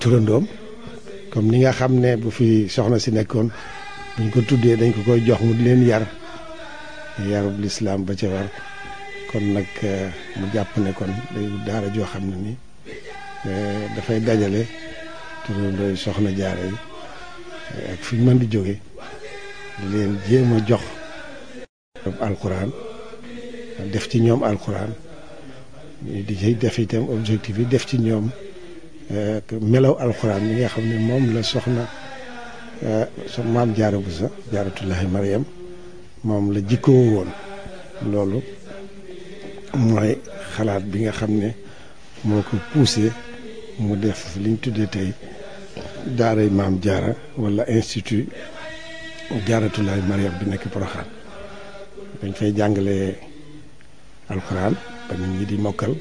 turandoom comme ni nga xam ne bu fi soxna si nekkoon buñ ko tuddee dañ ko koy jox mu di leen yarub lislaam ba ca war kon nag mu jàpp ne kon day daara joo xam ne ni dafay dajale turandooy soxna jaara yi ak fi ñu mën di jóge di leen jéem a jox alxuraan def ci ñoom alxuraan di ci def itam objectif yi def ci ñoom melaw alxuraan yi nga xam ne moom la soxna maam jaara bu sa jaaratullahi Mariam moom la jikkoo woon loolu mooy xalaat bi nga xam ne moo ko poussé mu def liñ tuddee tey daaray maam jaara wala institut jaaratullahi Mariam bi nekk Porokhane dañ fay jàngale alxuraan ba nit ñi di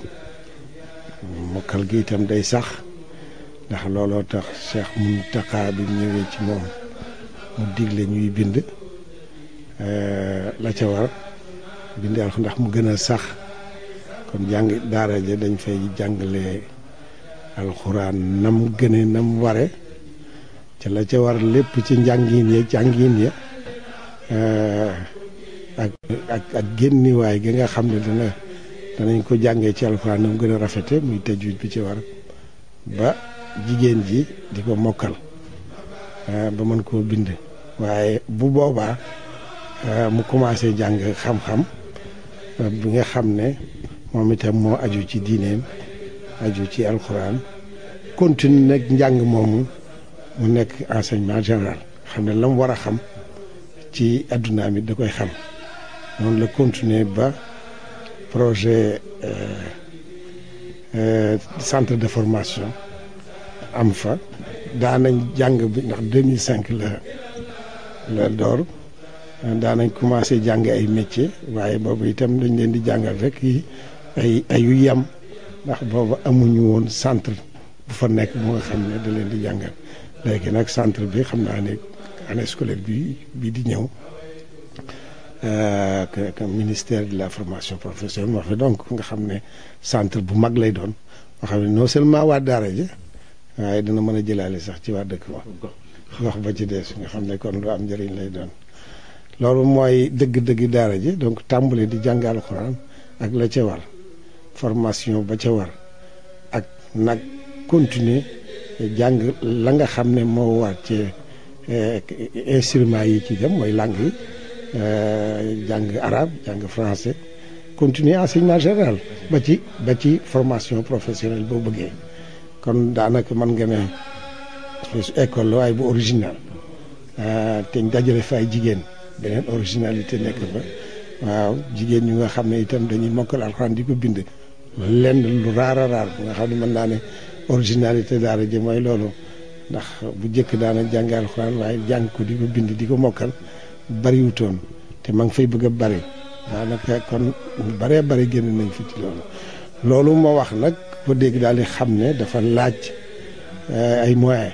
mokkal gi itam day sax ndax looloo tax Cheikh Mountakha bi ñëwee ci moom mu digle ñuy bind la ca war bind alxuraan ndax mu gën a sax kon daara ja dañ fay jàngale alxuraan nam gëne nam ware ca la ca war lépp ci jàngin ya ak génniwaay gi nga xam ne danañ ko jàngee ci alxuraan nam gën a rafete muy tajwid bi ci war ba jigéen ji di ko mokkal ba mën koo bind waaye bu boobaa mu commencé jàng xam-xam bi nga xam ne moom itam moo aju ci diineem aju ci alxuraan continue nag njàng moomu mu nekk enseignement général xam ne la mu war a xam ci adduna mi da koy xam noonu la continuer ba projet centre de formation am fa daanañ jàng bi ndax 2005 la door daanañ commencé jàng ay métier waaye boobu itam dañ leen di jàngal rek yi ay yu yem ndax boobu amuñu woon centre bu fa nekk bu nga xam ne da leen di jàngal léegi nag centre bi xam naa ne année scolaire bi di ñëw que ministère de la formation professionnelle moo fi donc nga xam ne centre bu mag lay doon moo xam ne non seulement waa daara ji waaye dana mën a jëlaale sax ci waa dëkk ba gox ba ci des nga xam ne kon lu am njëriñ lay doon loolu mooy dëgg-dëgg daara ji donc tàmbale di jàng alxuraan ak la ca war formation ba ca war ak nag continuer jàng la nga xam ne moo war ci instruments yi ci dem mooy langue yi jàng arabe jàng français continuer enseignement général ba ci formation professionnelle boo bëggee kon daanaka mën nga ne école la waaye bu original te dajale fa ay jigéen beneen originalité nekk fa waaw jigéen ñu nga xam ne itam dañuy mokkal alxuraan di ko bind lenn lu raar bu nga xam ne mën naa ne originalité daara ji mooy loolu ndax bu njëkk daana jàng alxuraan waaye jàng ko di ko bind di ko mokkal bariwutoon te ma ngi fay bëgg a bari daanaka kon baree bari génn nañ fi ci loolu moo wax nag ko dégg daal di xam ne dafa laaj ay moyens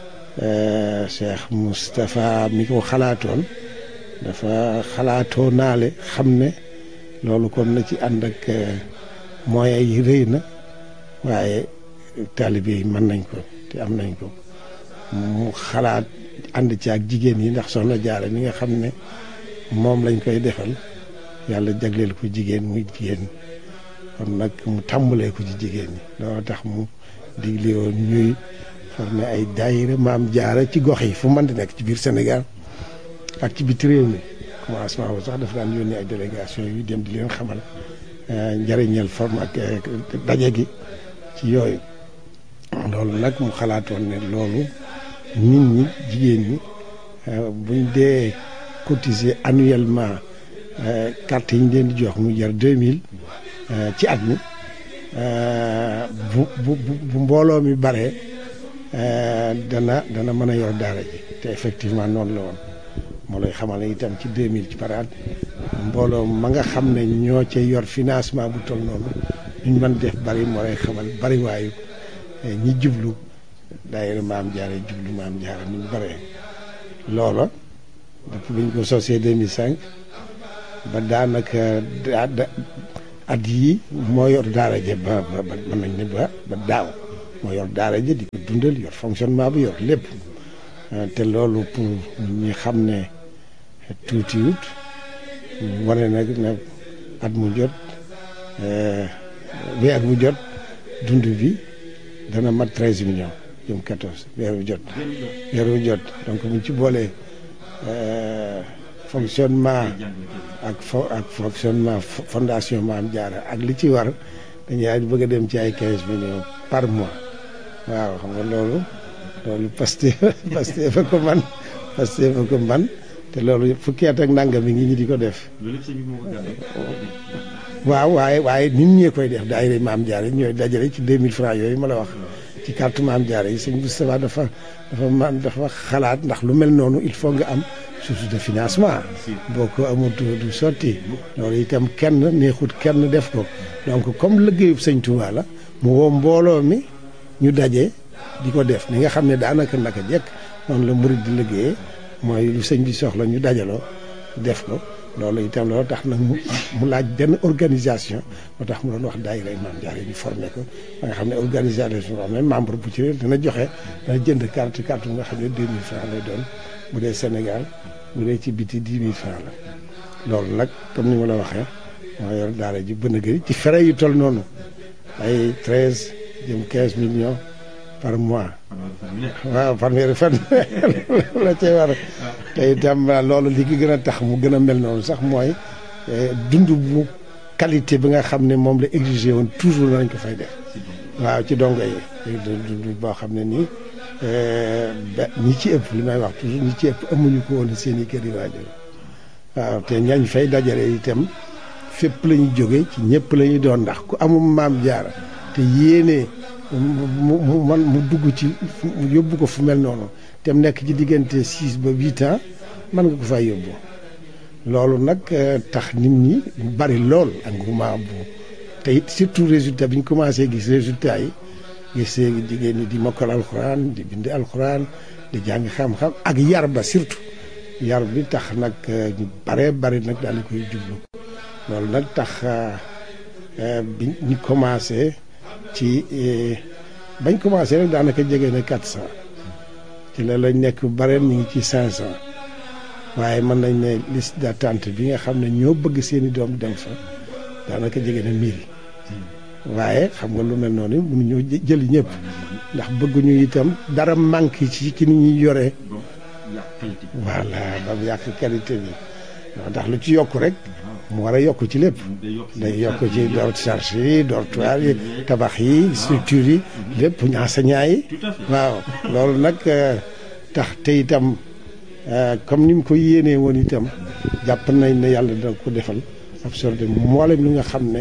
Cheikh Moustapha mi ko xalaatoon dafa xalaatoo naale xam ne loolu kon na ci ànd ak moyens yi rëy na waaye taalibe yi mën nañ ko te am nañ ko mu xalaat ànd ci ak jigéen yi ndax soxna Jaara mi nga xam ne moom lañ koy defal yàlla jagleel ko jigéen muy jigéen kon nag mu tàmbalee ko ci jigéen ñi loolu tax mu digle woon ñuy formé ay daayira maam Jaara ci gox yi fu mën di nekk ci biir Sénégal ak ci biti réew mi commencement bu sax dafa daan yónnee ay délégation yu dem di leen xamal njëriñal forme ak daje gi ci yooyu loolu nag mu xalaatoon ne loolu nit ñi jigéen ñi buñ dee cotiser annuellement carte yi ñu leen di jox mu jar 2000 ci at mi bu mbooloo mi baree dana mën a yor daara ji te effectivement noonu la woon moo lay xamal ne itam ci 2000 ci paraat mbooloo ma nga xam ne ñoo ca yor financement bu toll noonu ñu mën def bari moo lay xamal bari waayu ñi jublu daayira maam Jaara jublu maam Jaara ni ñu baree loola depuis bi ñu ko sosee 2005 ba daanaka at yii moo yor daara je ba mën nañ ne ba daaw moo yor daara ji di ko dundal yor fonctionnement bi yor lépp te loolu pour ñi xam ne tuutiwut wane nag ne at mu jot weer bu jot dund bi dana mat 13 millions jëm 14 weer bu jot donc buñ ci boolee fonctionnement ak fonctionnement fondation Maam Jaara ak li ci war dañuy bëgg a dem ci ay 15 millions par mois waaw xam nga loolu Pastef fa ko man te loolu fukki at ak nangam mi ngi ñi di ko def. waaw waaye nit ñee koy def daayira Maam Jaara ñooy dajale ci 2000 francs yooyu ma la wax ci carte Maam Jaara yi sëñ Moustapha dafa xalaat ndax lu mel noonu il faut nga am source de financement boo ko amul du sotti loolu itam kenn neexut kenn def ko donc comme liggéeyub sëñ Touba la mu woo mbooloo mi ñu daje di ko def ni nga xam ne daanaka naka jekk noonu la murid di liggéeyee mooy lu sëñ bi soxla ñu dajaloo def ko loolu itam loolu tax nag mu laaj benn organisation moo tax mu doon wax daayira Maam Jaara ñu formé ko ba nga xam ne organisation boo xam ne membre bu ci ne dana jënd carte bu nga xam ne 2000 francs lay doon bu dee Sénégal bu dee ci biti 10 000 francs la loolu nag comme ni ma la waxee moo yor daara ji bën a gëri ci frais yu toll noonu ay 13 jëm 15 millions par mois waaw fanweeri fan la cay war te itam loolu li ki gën a tax mu gën a mel noonu sax mooy dund bu qualité bi nga xam ne moom la exigé woon toujours nañ ko fay def waaw ci dongo yi dund boo xam ne nii ñi ci ëpp li may wax toujours ñi ci ëpp amuñu ko woon seen i kër yi waajur waaw te ñañ fay dajale itam fépp la ñu jóge ci ñëpp la ñu doon ndax ku amul Maam Jaara te yéene mu dugg ci mu yóbbu ko fu mel noonu te mu nekk ci diggante 6 ba 8 ans mën nga ko fay yóbbu loolu nag tax nit ñi bari lool engouement bu te it surtout résultat bi ñu commencé gis résultat yi gis jigéen ñi di mokkal alxuraan di bind alxuraan di jàng xam-xam ak yar ba surtout yar bi tax nag ñu bari nag daal di koy jublu loolu nag tax bi ñu commencé ci bañ commencé rek daanaka jege na 400 ci la lañ nekk bare ñu ngi ci 500 waaye mën nañ ne liste d'attente bi nga xam ne ñoo bëgg seeni doom dem fa daanaka jege na 1000 waaye xam nga lu mel noonu mënuñoo jëli ñëpp ndax bëgguñu itam dara manqué ci ni ñuy yoree voilà ba mu yàq qualité bi ndax lu ci yokk rek mu war a yokk ci lépp day yokk ci charge yi dortoir yi tabax yi structure yi lépp enseignant yi waaw loolu nag tax te itam comme ni mu ko yéenee woon itam jàpp nañ ne yàlla dina ko defal absorbé mboolem li nga xam ne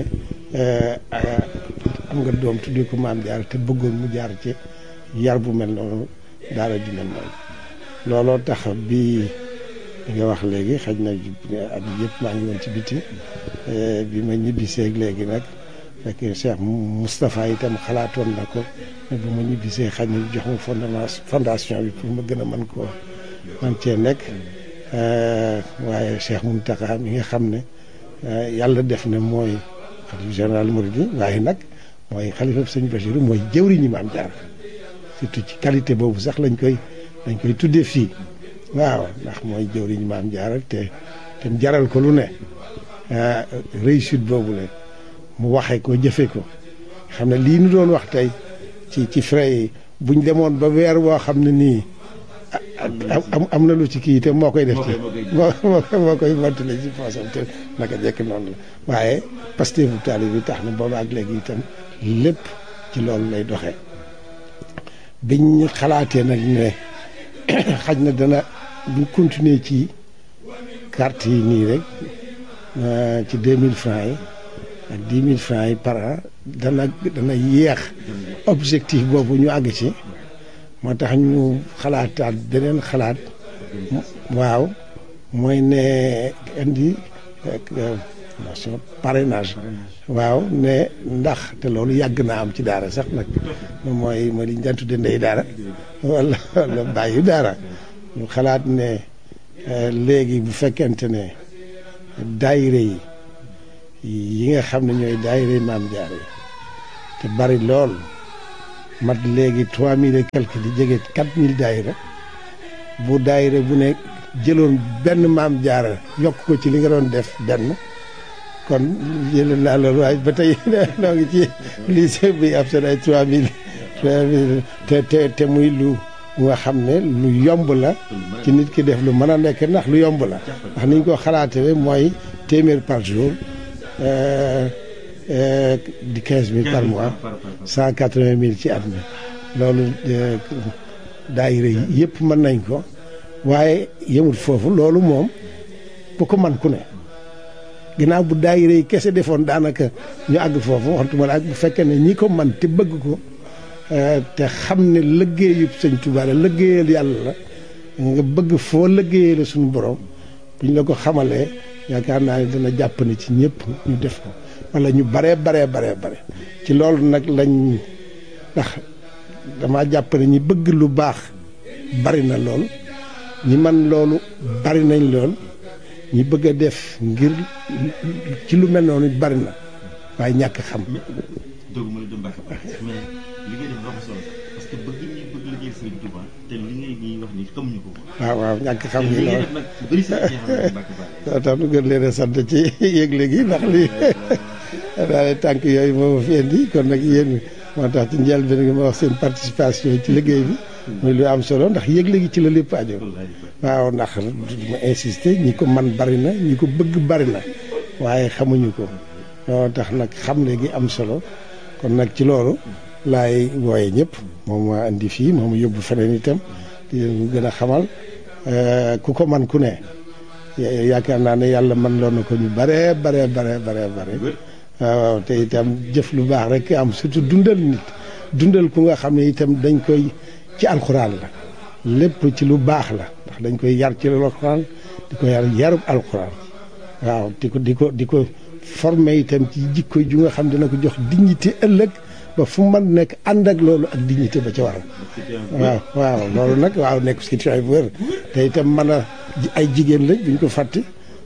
am nga doom tuddee ko Maam Jaara te bëggoon mu jaar ci yar bu mel noonu daara ju mel noonu looloo tax bi nga wax léegi xëy na at yëpp maa ngi woon ci biti bi ma ñibbisee léegi nag fekk Cheikh Moustapha itam xalaatoon na ko mais bu ma ñibbisee xëy na jox ma fondation bi pour ma gën a man cee nekk waaye Cheikh Mountakha mi nga xam ne yàlla def na mooy xalifa général Mouride waaye nag mooy xalifa sëñ Bachir mooy jëwriñu Maam Jaara surtout ci qualité boobu sax dañ koy tuddee fii waaw ndax mooy jëwriñu Maam Jaara te jaral ko lu ne réussite boobu la mu waxee ko jëfe ko xam ne lii nu doon wax tey ci frais yi buñ demoon ba weer woo xam ne nii am na lu ci kii te moo koy def ci moo koy mottale ci poosam te naka jekk noonu la waaye Pastef bu taali bi tax na booba ak léegi itam lépp ci loolu lay doxee biñ xalaatee nag ne xaj na dana buñ continuer ci carte yi nii rek ci 2000 francs yi ak 10 000 francs yi par an dana yéex objectif boobu ñu àgg ci moo tax ñu xalaataat beneen xalaat waaw mooy ne indi notion parrainage waaw ne ndax te loolu yàgg naa am ci daara sax nag mooy li ñu daan tudde ndey daara wala bàyyi daara ñu xalaat ne léegi bu fekkente ne daayire yi nga xam ne ñooy daayire Maam Jaara yi te bari lool mat léegi 3000 et quelque di jege 4000 daayira bu daayira bu ne jëloon benn maam jaara yokk ko ci li nga doon def benn kon jëlee naa loolu waaye ba tey noo ngi ci lycée bi am seen ay 3000 te muy lu nga xam ne lu yomb la ci nit ki def lu mën a nekk ndax lu yomb la ndax niñ ko xalaatee mooy téeméer par jour di 15000 par mois 180000 ci at mi loolu daayira yëpp mën nañ ko waaye yemul foofu loolu moom bu ko man ku ne ginnaaw bu daayira yi kese defoon daanaka ñu àgg foofu waxtuma la ak bu fekkee ne ñi ko man te bëgg ko te xam ne liggéeyub Sëñ Tuubaa la liggéeyal yàlla la nga bëgg foo liggéeyee la suñu borom bu ñu la ko xamalee yaakaar naa ne dana jàpp ne ci ñëpp ñu def ko wala ñu bare ci loolu nag lañ ndax dama jàpp ne ñi bëgg lu baax bari na lool ñi man loolu bari nañ lool ñi bëgg a def ngir ci lu mel noonu bari na waaye ñàkk xam. doguma la Mbacke mais li ngay def dafa solo parce que bëgg ñi bëgg liggéey Sëriñ Tuubaa te li ngay di wax ni xamuñu ko. waaw ñàkk xam gi loolu nag bëri sa ci xam Mbacke Balla. tax nu gën leen a sant ci yëgle gi ndax lii daal tànk yooyu moo fi indi kon nag yéen moo tax ci njëlbéen gi ma wax seen participation ci liggéey bi. muy lu am solo ndax yëgle gi ci la lépp aju. waaw ndax ma insister ñi ko man bari na ñi ko bëgg bari na waaye xamuñu ko moo tax nag xamle gi am solo kon nag ci loolu laay wooye ñëpp moom maa indi fii moom yóbbu feneen itam di leen gën a xamal ku ko man ku ne yaakaar naa ne yàlla man loon na ko ñu bare waaw te itam jëf lu baax rek am surtout dundal nit dundal ku nga xam ne itam dañ koy ci alxuraan la lépp ci lu baax la ndax dañ koy yar ci alxuraan di ko yarub alxuraan waaw di ko formé itam ci jikko ju nga xam dina ko jox dignité ëllëg ba fu mu mën nekk ànd ak loolu ak dignité ba ca war waaw loolu nag waaw nekk situation bu wér te itam mën a ay jigéen lañ duñ ko fàtte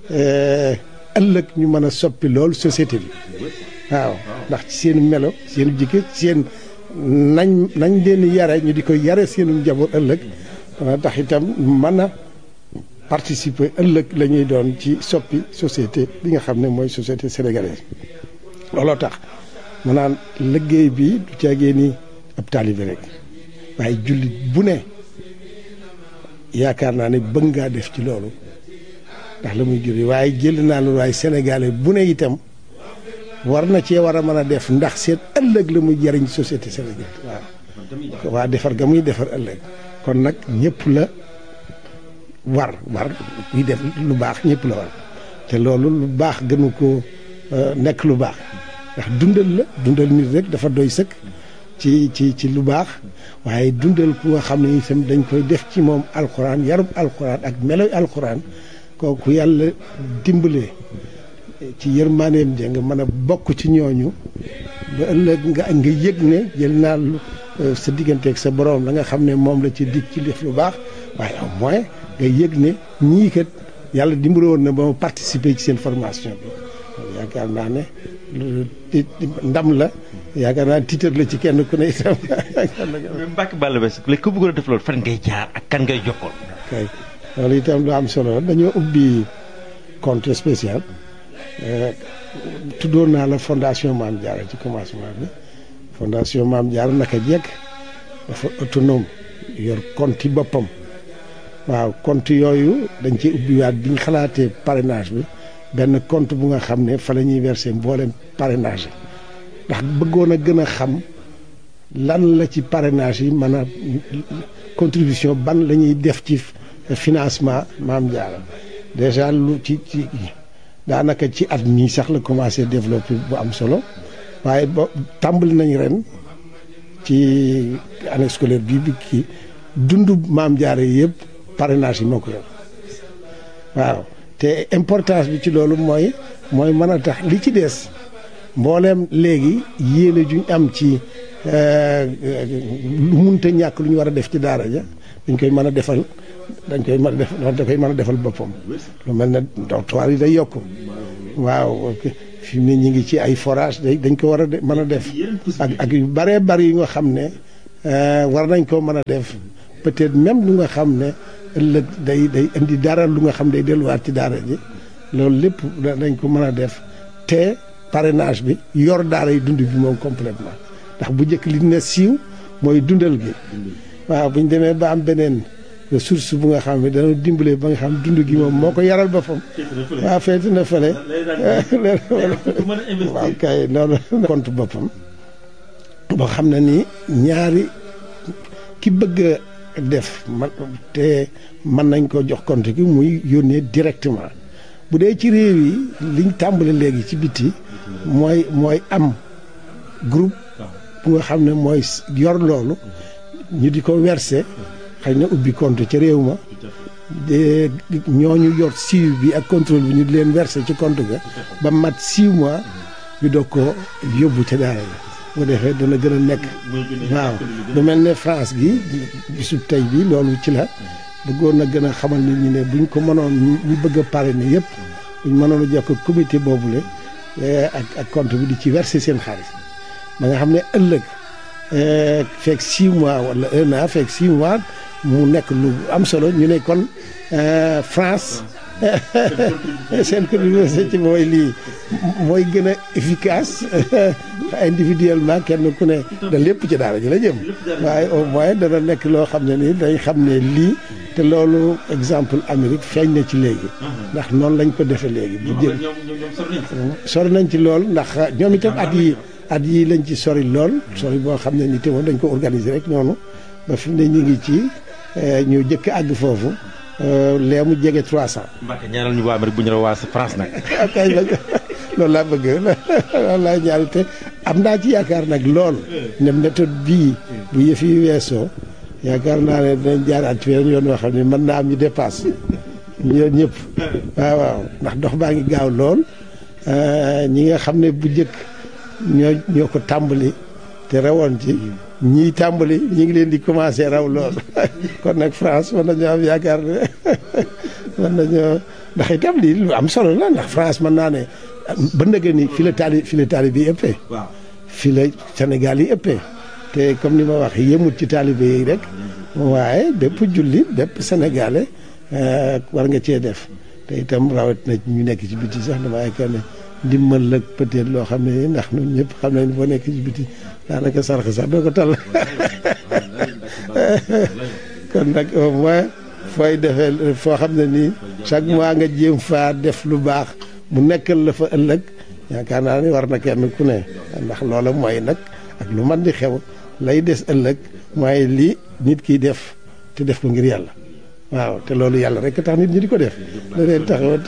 ëllëg ñu mën a soppi loolu société bi waaw ndax ci seen melo seen jikko seen nañ leen yare ñu di ko yare seenu njaboot ëllëg tax itam mën a participer ëllëg la ñuy doon ci soppi société bi nga xam ne mooy société sénégalaise looloo tax mu naan liggéey bi du caagee ni ab taalibe rek waaye jullit bu ne yaakaar naa ne bëgg ngaa def ci loolu ndax la muy juri waaye jël naa loolu waaye sénégalais bu ne itam war na cee war a mën a def ndax seen ëllëg la muy jariñ société sénégalaise waaw waa defar ga muy defar ëllëg kon nag ñëpp la war kuy def lu baax ñëpp la war te loolu lu baax gënu ko nekk lu baax ndax dundal nit rek dafa doy sëkk ci lu baax waaye dundal ku nga xam ne itam dañ koy def ci moom alxuraan yarub alxuraan ak meloy alxuraan kooku yàlla dimbalee ci yërmaaneem ja nga mën a bokk ci ñooñu ba ëllëg nga yëg ne jël naa sa digganteeg sa borom la nga xam ne moom la ci dig ci def lu baax waaye au moins nga yëg ne ñii kat yàlla dimbale woon na ba ma participer ci seen formation bi yaakaar naa ne ndam la yaakaar naa titre la ci kenn ku ne itam. Mbacke Balla Basse léegi ku bëggoon a def loolu fan ngay jaar ak kan ngay jokkool. kay loolu itam lu am solo la dañoo ubbi compte spécial tuddoon naa la fondation Maam Diarra ci commencement bi fondation Maam Diarra naka jekk dafa autonome yor compte yi boppam waaw compte yooyu dañ ci ubbiwaat bi ñu xalaatee parrainage bi benn compte bu nga xam ne fa la ñuy verser mboolem parrainage yi ndax bëggoon a gën a xam lan la ci parrainage yi mën a contribution ban la ñuy def ci financement Maam Diarra déjà lu ci daanaka ci at mii sax la commencé développer bu am solo waaye ba tàmbali nañ ren ci année scolaire bi kii dundu Maam Diarra yëpp parrainage yi moo ko yor waaw te importance bi ci loolu mooy mën a tax li ci des mbooleem léegi yéene juñ am ci lu munta ñàkk lu ñu war a def ci daara ja dañ koy mën a defal boppam lu mel ne dortoir yi day yokk waaw fi mu ne ñu ngi ci ay forage dañ ko war a mën a def ak yu bëree bëri yi nga xam ne war nañ koo mën a def peut-être même lu nga xam ne ëllëg day indi dara lu nga xam day delluwaat ci daara ji loolu lépp dañ ko mën a def te parrainage bi yor daara yi dund bi moom complètement ndax bu njëkk li ne siiw mooy dundal gi waaw bu ñu demee ba am beneen ressource bu nga xam ne dana dimbale ba nga xam dund gi moom moo ko yaral boppam waaw feeti na fële waaw kay loolu compte boppam boo xam ne ni ñaari ki bëgg a def te mën nañ ko jox compte gi muy yónnee directement bu dee ci réew yi liñ tàmbale léegi ci biti mooy am groupe bu nga xam ne mooy yor loolu ñu di ko verser xëy na ubbi compte ca réew ma ñooñu yor suivi bi ak contrôle bi ñu di leen verser ci compte ga ba mat 6 mois ñu doog ko yóbbu ca daara la bu defee dana gën a nekk waaw lu mel ne France gi bisub tey bi loolu ci la bëggoon na gën a xamal nit ñi ne buñ ko mënoon ñu bëgg a parrainer yëpp buñ mënoon a jokk comité boobule ak compte bi di ci verser seen xaalis ba nga xam ne ëllëg fekk 6 mois wala 1 an fekk 6 mois mu nekk lu am solo ñu ne kon France seen contribution ci mooy lii mooy gën a efficace individuellement kenn ku ne da lépp ci daara ji la jëm waaye au moins dana nekk loo xam ne nii dañ xam ne lii te loolu exemple Amérique feeñ na ci léegi ndax noonu lañ ko defee léegi bu jël sori nañ ci lool ndax ñoom itam at yi lañ ci sori lool sori boo xam ne ni te moom dañ ko organiser rek noonu ba fi mu ne ñu ngi ci ñu jëkk àgg foofu lee mu jege 300. Mbacke ñaanal ñu waa Amérique bu ñu la waa France nag. kay loolu laa bëgg loolu laa ñaari te am naa ci yaakaar nag lool ne méthode bii bu yëf yi weesoo yaakaar naa ne dinañ jaaraat ci yoon yoo xam ne mën naa am ñu dépasse ñoom ñëpp waaw ndax dox baa ngi gaaw lool ñi nga xam ne bu njëkk ñoo ko tàmbali te rawoon ci ñii tàmbali ñi ngi leen di commencé raw lool kon nag France mën nañoo am yaakaar ne mën nañoo ndax itam lii lu am solo la ndax France mën naa ne ba ndëgë ni fi la taali bi ëppee fi la Sénégal yi ëppee te comme ni ma wax yemut ci taalibe yi rek waaye bépp jullit bépp sénégalais war nga cee def te itam rawat na ñu nekk ci biti sax dama yaakaar ne ndimbal la peut-être loo xam ne ndax ñun ñëpp xam nañ boo nekk ci biti daanaka sarx sax doo ko tal kon nag au moins fooy defee foo xam ne nii chaque mois nga jéem faa def lu baax mu nekkal la fa ëllëg yaakaar naa ni war na kenn ku ne ndax loola mooy nag ak lu man di xew lay des ëllëg mooy lii nit kiy def te def ko ngir yàlla waaw te loolu yàlla rek tax nit ñi di ko def la leen taxawat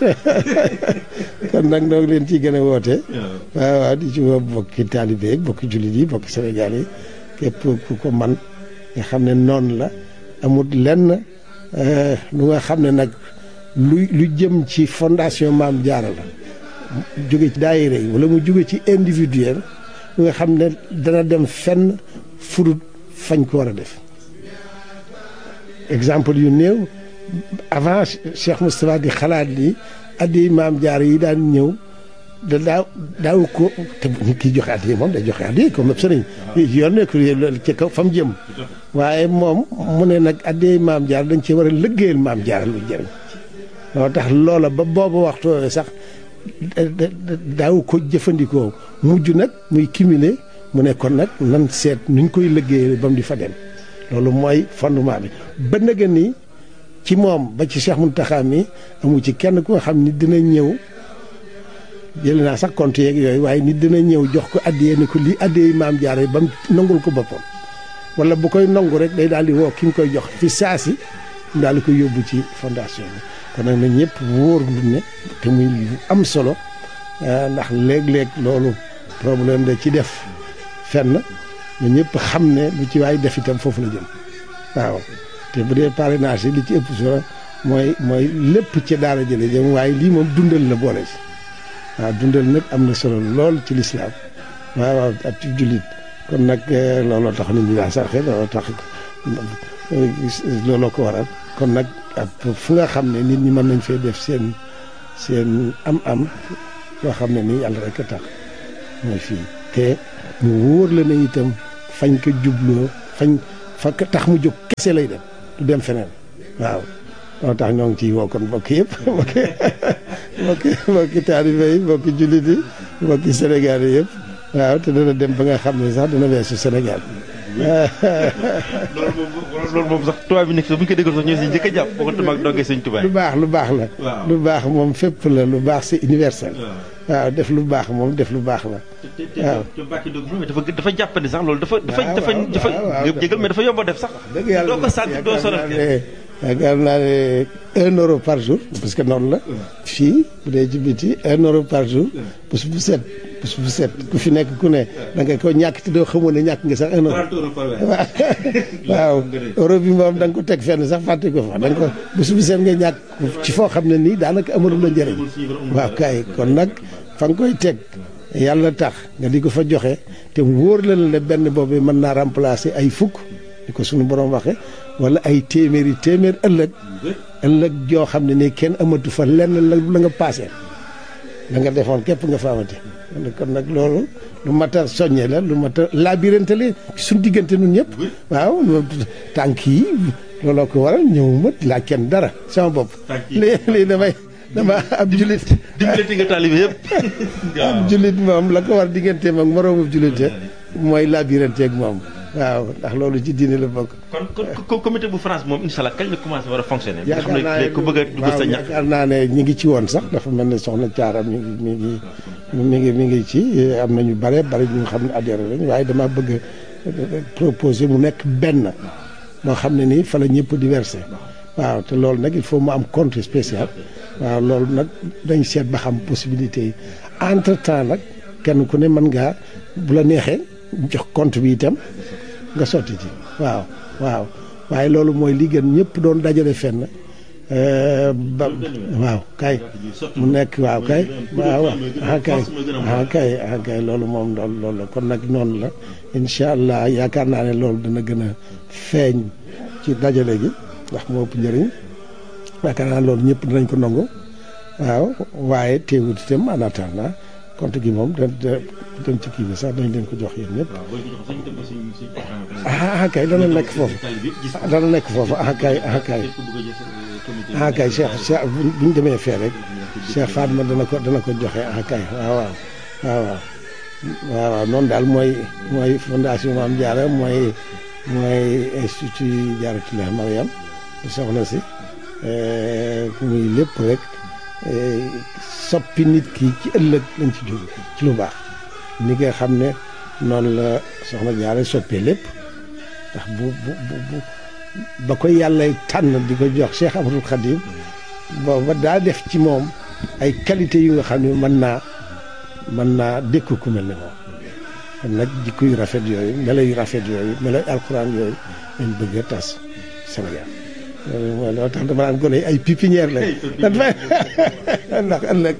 kon nag noo ngi leen ciy gën a woote waaw di ci woo bokki taalibe yi bokki jullit yi bokki Sénégal yi képp ku ko man nga xam ne noonu la amul lenn lu nga xam ne nag lu jëm ci fondation Maam Jaara la jóge ci daayira yi wala mu jóge ci individuel lu nga xam ne dana dem fenn furut fañ ko war a def exemple yu néew avant Cheikh Moustapha di xalaat ni addi Maam Jaara yi daan ñëw daaw ko te nit ki joxe addi moom day joxe addi comme sëriñ yoon nekk ci kaw fa mu jëm waaye moom mu ne nag addi Maam Jaara dañ ci war a liggéeyal Maam Jaara lu jëriñ loolu tax loola ba boobu waxtu sax daaw ko jëfandikoo mujj nag muy cumuler mu ne kon nag nan seet nuñ koy liggéeyal ba mu di fa dem loolu mooy fondement bi ba nga ni ci moom ba ci Cheikh Mountakha mi amu ci kenn ku nga xam ni dina ñëw jëlee naa sax compte yeeg yooyu waaye nit dina ñëw jox ko addiyee ni ko lii addiyee Maam Jaara ba mu nangul ko boppam wala bu koy nangu rek day daal di woo ki nga koy jox fi saasi mu daal di koy yóbbu ci fondation bi kon nag na ñëpp wóor lu ne te muy lu am solo ndax léeg-léeg loolu problème da ci def fenn na ñëpp xam ne lu ci waay def itam foofu la jëm waaw te bu dee parrainage yi li ci ëpp solo mooy lépp ci daara jële jëm waaye lii moom dundal la boole ci waaw dundal nag am na solo lool ci lislaam waaw ak ci jullit kon nag looloo tax nit ñi daa sarxe looloo tax looloo ko waral kon nag ak fu nga xam ne nit ñi mën nañ fee def seen am loo xam ne nii yàlla rek a tax mooy fii te mu wóor la ne itam fañ ko jubloo fa tax mu jóg kese lay dem du dem feneen waaw. moo tax ñoo ngi ciy woo kon mbokk yëpp mbokki taalibe yi mbokki jullit yi mbokki Sénégal yi yëpp waaw te dana dem ba nga xam ne sax dana weesu Sénégal. loolu moom sax tubaab bi nekk bu ñu ko déggoon sax ñoo si njëkk a jàpp bokkatuma ak dongee sëñ Tuubaa. lu baax la. lu baax moom fépp la lu baax c'est universel. waaw def lu baax moom def lu baax la. waaw te Mbacke Doog dafa jàppandi sax loolu dafa jégal mais dafa yomb a def sax. dëgg yàlla doo ko sant doo sonal yaakaar naa ne 1 euro par jour parce que noonu la fii bu dee ci biti 1 euro par jour bés bu set ku fi nekk ku ne da nga ko ñàkk te doo xamoon ne ñàkk nga sax 1 euro. waaw euro bi moom da nga ko teg fenn sax fàtte ko fa da nga ko bés bu set nga ñàkk ci foo xam ne nii daanaka amalu la njëriñ. waaw kay kon nag fa nga koy teg yàlla tax nga di ko fa joxe te wóor la ne benn boobu mën naa remplacer ay fukk di ko suñu borom waxe wala ay téeméer ëllëg joo xam ne nii kenn amatu fa lenn la nga paase la nga defoon képp nga fa amati kon nag loolu lu mat a soññe la lu mat a labirante la suñu diggante nun ñëpp waaw tànk yi looloo ko waral ñëwuma laa kenn dara sama bopp lii dama ab jullit dimbalati nga taalibe yëpp ab jullit moom la ko war digganteem ak moroomu jullite mooy labirante ak moom waaw ndax loolu ci diine la bokk. kon comité bu France moom incha allah kañ la commencé war a fonctionner. yaakaar naa ne ku bëgg a dugg sa ñax. yaakaar naa ne ñi ngi ci woon sax dafa mel ne soxna Thiara mi ngi ci am na ñu bari ñu xam ne adhéré lañ waaye dama bëgg proposer mu nekk benn moo xam ne nii fa la ñëpp di verser waaw te loolu nag il faut mu am compte spécial waaw loolu nag dañ seet ba xam possibilité yi entre temps nag kenn ku ne mën ngaa bu la neexee jox compte bi itam. nga sotti ci waaw waaye loolu mooy li gën ñëpp doon dajale fenn waaw kay mu nekk waaw kay kay loolu moom loolu la kon nag noonu la incha allah yaakaar naa ne loolu dana gën a feeñ ci dajale gi ndax moo ëpp njëriñ yaakaar naa loolu ñëpp dinañ ko nangu waaw waaye teewut itam en attendant compte gi moom dem ci kii bi sax dañ leen ko jox yéen ñëpp. kay dana nekk foofu. kay Cheikh bu ñu demee fee rek Cheikh Fatma dana ko joxe kay waaw noonu daal mooy fondation Mame Diarra mooy institut Diarratoulah Mariam di soxna si muy lépp rek. soppi nit ki ci ëllëg lañ ci jóg ci lu baax ni nga xam ne noonu la soxna Jaara soppee lépp ndax bu ba ko yàlla tànn di ko jox Cheikh Ahmadul Khadim booba daa def ci moom ay qualité yu nga xam ne mën naa dékku ku mel ne moom kon nag jikko yu rafet yooyu melo yu rafet yooyu melo yu alxuraan yooyu lañ bëgg a tas Sénégal mooy loo tax dama naan gone ay pépinière la ndax ëllëg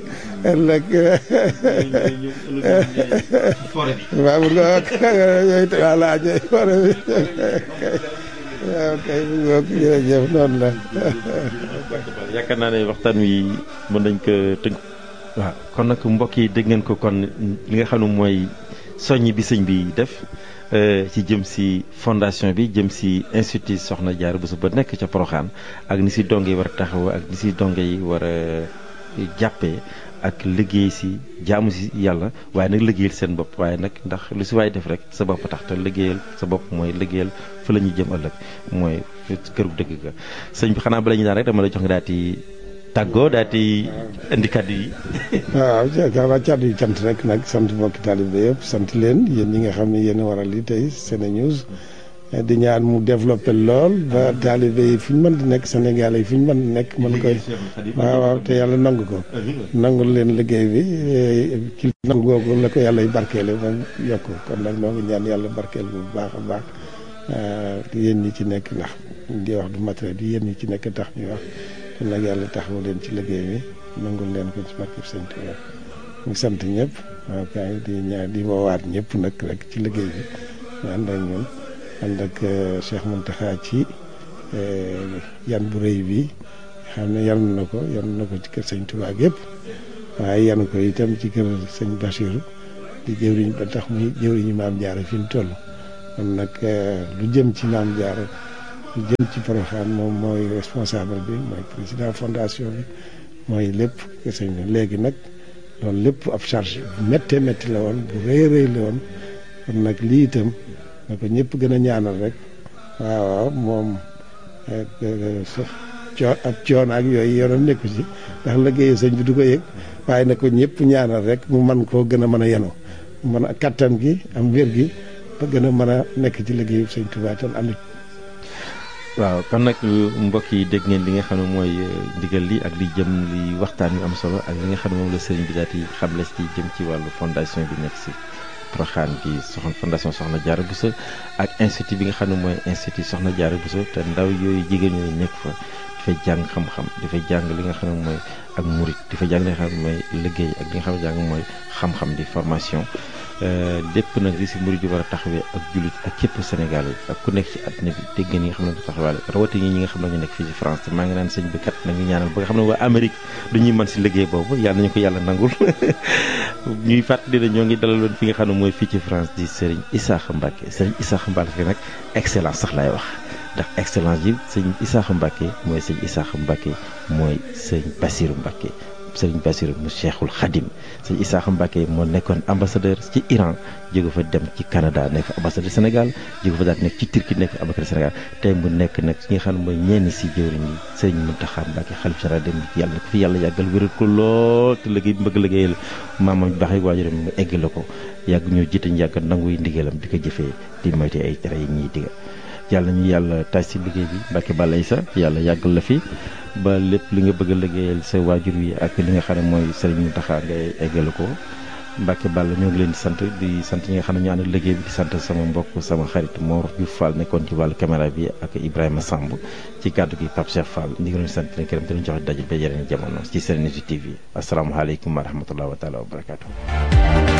waaw bu nga voilà ñooy forêt bi waaw kay bu nga jërëjëf noonu la yaakaar naa ne waxtaan wi mën nañ ko tënk waaw kon nag mbokk yi dégg ngeen ko kon li nga xam ne mooy soññ bi sëñ bi def ci jëm si fondation bi jëm si institut Soxna Diarra Bousso ba nekk ca Porokhane ak ni si donge yi war a taxaw ak ni si donge yi war a jàppee ak liggéey si jaamu si yàlla waaye nag liggéeyal seen bopp waaye nag ndax lu si waay def rek sa bopp tax te liggéeyal sa bopp mooy liggéeyal fa la ñuy jëm ëllëg mooy këru dëgg ga sëñ bi xanaa bala ñu daan rek dama lay jox nga daal di tàggoo daal di indi kàddu yi. waaw jaakaar kàddu yi cant rek nag sant mbokki taalibe yëpp sant leen yéen ñi nga xam ne yéen a waral li tey SeneNews di ñaan mu développé lool ba taalibe yi fu ñu mën di nekk Sénégal yi fu ñu mën di nekk mën koy waaw te yàlla nangu ko nangul leen liggéey bi ci nangu googu la ko yàlla barkeele moom yokk kon nag noo ngi ñaan yàlla barkeel bu baax a baax yéen ñi ci nekk ndax di wax du matériel bi yéen ñi ci nekk tax ñuy wax kon nag yàlla taxawu leen ci liggéey bi nangul leen ko ci barkeb Sëñ Tuubaa ñu sant ñëpp waaw kay di ñaan di woowaat ñëpp nag rek ci liggéey bi ñu ànd ak ñun ànd ak Cheikh Mountakha ci yan bu rëy bi xam ne yan na ko ci kër Sëñ Tuubaa yëpp waaye yan ko itam ci kër Sëñ Bachir di jëwriñ ba tax muy jëwriñu Maam Jaara fi mu toll kon nag lu jëm ci Maam Jaara lu jëm ci Porokhane moom mooy responsable bi mooy président fondation bi mooy lépp sëñ bi léegi nag loolu lépp ab charge bu méttee métti la woon bu rëy rëy la woon kon nag lii itam na ko ñëpp gën a ñaanal rek waaw moom ab coono ak yooyu yoonam nekku ci ndax liggéeyu sëñ bi du ko yëg waaye na ko ñëpp ñaanal rek mu mën koo gën a mën a yenu mën a kattan gi am wér gi ba gën a mën a nekk ci liggéeyu sëñ Tuubaa tan ànd. waaw kon nag mbokk yi dégg ngeen li nga xam ne mooy ndigal li ak li jëm li waxtaan yu am solo ak li nga xam ne moom la sëriñ bi daal di xamle ci jëm ci wàllu fondation bi nekk ci Porokhane bi fondation Soxna Diarra Bousso ak institut bi nga xam ne mooy institut Soxna Diarra Bousso te ndaw yooyu jigéen ñooyu nekk fa dafay jàng xam-xam dafay jàng li nga xam ne mooy ak murit dafay jàng li nga xam ne mooy liggéey ak li nga xam ne jàng mooy xam-xam di formation lépp nag li si murit yi war a taxawee ak jullit ak képp Sénégal yi ak ku nekk ci àddina bi dégg ngeen ñi nga xam ne taxawaale rawatina ñi nga xam ne ñu nekk fii ci France te maa ngi naan sëñ bi kat nañu ñaanal ba nga xam ne waa Amérique dañuy mën si liggéey boobu yàlla nañu ko yàlla nangul ñuy fàttali ne ñoo ngi dalaloon fi nga xam ne mooy fii ci France di Serigne Issakha Mbacké Serigne Issakha Mbacké nag excellence sax laay wax ndax excellence yi sëñ Issakha Mbacké mooy sëñ Issakha Mbacké mooy sëñ Bassirou Mbacké sëriñ Bassirou mu Cheikhul Khadim sëñ Issakha Mbacké moo nekkoon ambassadeur ci Iran jóge fa dem ci Canada nekk ambassadeur Sénégal jóge fa daal nekk ci Turquie nekk ambassadeur Sénégal tey mu nekk nag ki nga xam ne mooy ñenn si jëwriñ yi sëriñ Mountakha Mbacké xalif général dem yàlla na ko fi yàlla yàggal wéral ko lool te liggéey bi bëgg liggéeyal maamam baax yi waajuram mu egg la ko yàgg ñoo jiite ñu yàgg nanguy ndigalam di ko jëfee di moyte ay tere yi ñuy diga yàlla ñu yàlla taaj si liggéey bi Mbacké Balla Issa yàlla yàggal la fi ba lépp li nga bëgg a liggéeyal sa waajur wi ak li nga xam ne mooy Serigne Mountakha ngay eggale ko Mbacké Balla ñoo ngi leen di sant ñi nga xam ne ñu ànd liggéey bi di sant sama mbokk sama xarit Mor Diouf Fall nekkoon ci wàllu caméra bi ak Ibrahima Samb ci kàddu gi Pape Cheikh Fall ñu ngi leen di sant leen këram te ñu joxe daje ba yeneen jamono ci Serenity TV asalaamaaleykum wa rahmatulah wa taala wa barakaatu.